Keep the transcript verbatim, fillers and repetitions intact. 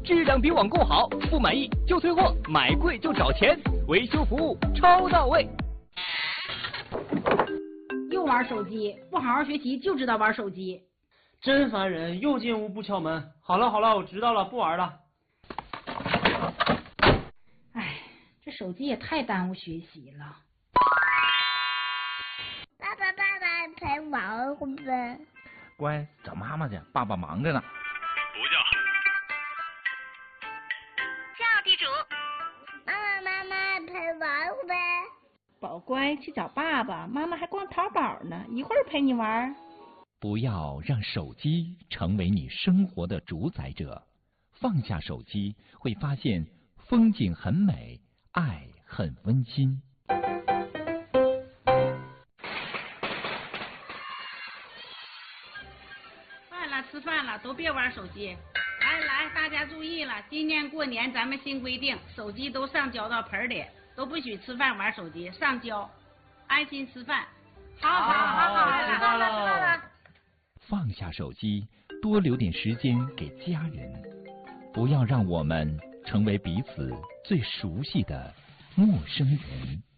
质量比网购好，不满意就退货，买贵就找钱，维修服务超到位。 又玩手机，不好好学习就知道玩手机， 真烦人！又进屋不敲门。好了好了，我知道了，不玩了。 哎，这手机也太耽误学习了。 爸爸爸爸陪玩会呗。 乖，找妈妈去，爸爸忙着呢。 不叫。 叫地主。妈妈妈妈陪玩会呗。 宝乖，去找爸爸，妈妈还逛淘宝呢，一会儿陪你玩。 不要让手机成为你生活的主宰者，放下手机，会发现风景很美，爱很温馨。 饭了，吃饭了，都别玩手机。来来，大家注意了，今年过年咱们新规定，手机都上交到盆里，都不许吃饭玩手机，上交，安心吃饭。好好好好， 知道了。 放下手机，多留点时间给家人，不要让我们成为彼此最熟悉的陌生人。